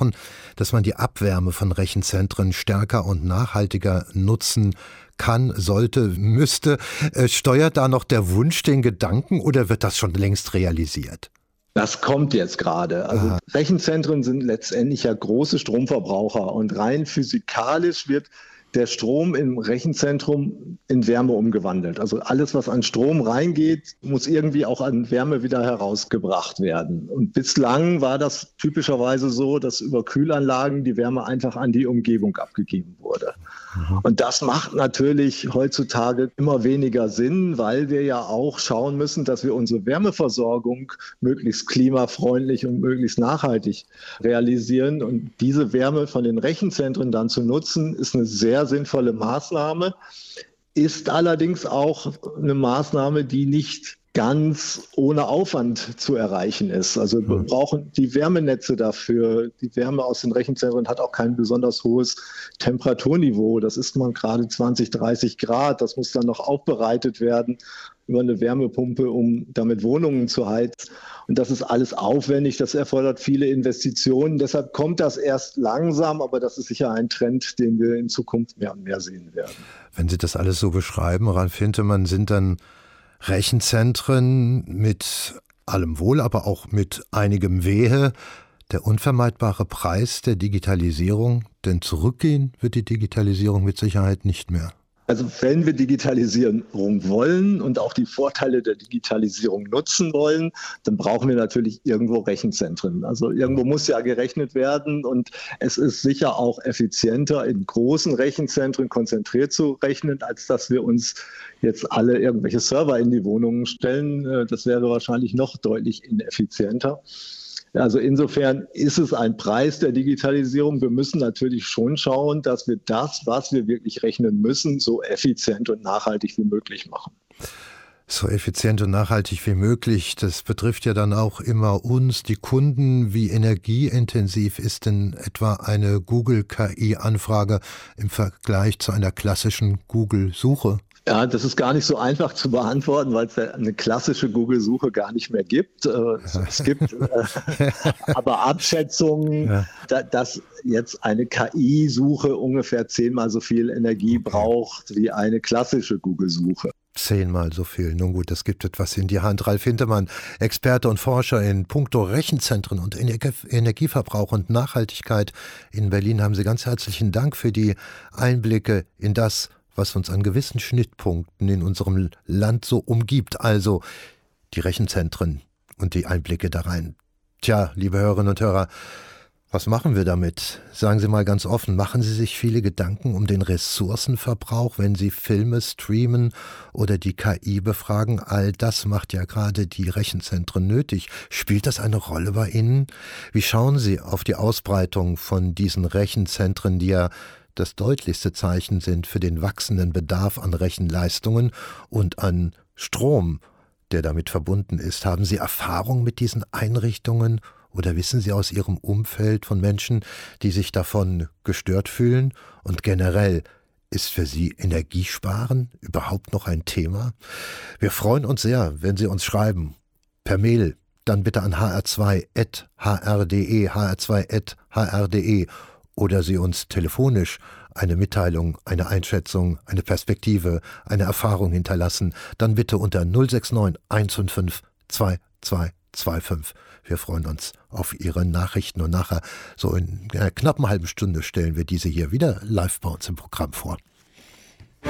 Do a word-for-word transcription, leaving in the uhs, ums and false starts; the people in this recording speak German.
gesprochen, dass man die Abwärme von Rechenzentren stärker und nachhaltiger nutzen kann, sollte, müsste. Äh, steuert da noch der Wunsch den Gedanken oder wird das schon längst realisiert? Das kommt jetzt gerade. Also Aha. Rechenzentren sind letztendlich ja große Stromverbraucher und rein physikalisch wird der Strom im Rechenzentrum in Wärme umgewandelt. Also alles, was an Strom reingeht, muss irgendwie auch an Wärme wieder herausgebracht werden. Und bislang war das typischerweise so, dass über Kühlanlagen die Wärme einfach an die Umgebung abgegeben wurde. Mhm. Und das macht natürlich heutzutage immer weniger Sinn, weil wir ja auch schauen müssen, dass wir unsere Wärmeversorgung möglichst klimafreundlich und möglichst nachhaltig realisieren. Und diese Wärme von den Rechenzentren dann zu nutzen, ist eine sehr sinnvolle Maßnahme, ist allerdings auch eine Maßnahme, die nicht ganz ohne Aufwand zu erreichen ist. Also wir brauchen die Wärmenetze dafür. Die Wärme aus den Rechenzentren hat auch kein besonders hohes Temperaturniveau. Das ist mal gerade zwanzig, dreißig Grad. Das muss dann noch aufbereitet werden über eine Wärmepumpe, um damit Wohnungen zu heizen. Und das ist alles aufwendig. Das erfordert viele Investitionen. Deshalb kommt das erst langsam, aber das ist sicher ein Trend, den wir in Zukunft mehr und mehr sehen werden. Wenn Sie das alles so beschreiben, Ralf Hintemann, sind dann Rechenzentren mit allem Wohl, aber auch mit einigem Wehe der unvermeidbare Preis der Digitalisierung? Denn zurückgehen wird die Digitalisierung mit Sicherheit nicht mehr. Also wenn wir Digitalisierung wollen und auch die Vorteile der Digitalisierung nutzen wollen, dann brauchen wir natürlich irgendwo Rechenzentren. Also irgendwo muss ja gerechnet werden und es ist sicher auch effizienter, in großen Rechenzentren konzentriert zu rechnen, als dass wir uns jetzt alle irgendwelche Server in die Wohnungen stellen. Das wäre wahrscheinlich noch deutlich ineffizienter. Also insofern ist es ein Preis der Digitalisierung. Wir müssen natürlich schon schauen, dass wir das, was wir wirklich rechnen müssen, so effizient und nachhaltig wie möglich machen. So effizient und nachhaltig wie möglich, das betrifft ja dann auch immer uns, die Kunden. Wie energieintensiv ist denn etwa eine Google-K I-Anfrage im Vergleich zu einer klassischen Google-Suche? Ja, das ist gar nicht so einfach zu beantworten, weil es ja eine klassische Google-Suche gar nicht mehr gibt. Es gibt aber Abschätzungen, ja, dass jetzt eine K I-Suche ungefähr zehnmal so viel Energie okay. braucht wie eine klassische Google-Suche. Zehnmal so viel. Nun gut, das gibt etwas in die Hand. Ralf Hintemann, Experte und Forscher in puncto Rechenzentren und Energieverbrauch und Nachhaltigkeit in Berlin. Haben Sie ganz herzlichen Dank für die Einblicke in das, was uns an gewissen Schnittpunkten in unserem Land so umgibt, also die Rechenzentren und die Einblicke da rein. Tja, liebe Hörerinnen und Hörer, was machen wir damit? Sagen Sie mal ganz offen, machen Sie sich viele Gedanken um den Ressourcenverbrauch, wenn Sie Filme streamen oder die K I befragen? All das macht ja gerade die Rechenzentren nötig. Spielt das eine Rolle bei Ihnen? Wie schauen Sie auf die Ausbreitung von diesen Rechenzentren, die ja das deutlichste Zeichen sind für den wachsenden Bedarf an Rechenleistungen und an Strom, der damit verbunden ist? Haben Sie Erfahrung mit diesen Einrichtungen oder wissen Sie aus Ihrem Umfeld von Menschen, die sich davon gestört fühlen? Und generell, ist für Sie Energiesparen überhaupt noch ein Thema? Wir freuen uns sehr, wenn Sie uns schreiben, per Mail, dann bitte an h r zwei at h r punkt d e, h r zwei at h r punkt d e, oder Sie uns telefonisch eine Mitteilung, eine Einschätzung, eine Perspektive, eine Erfahrung hinterlassen, dann bitte unter null sechs neun eins fünf fünf zwei zwei zwei fünf. Wir freuen uns auf Ihre Nachrichten und nachher, so in einer knappen halben Stunde, stellen wir diese hier wieder live bei uns im Programm vor.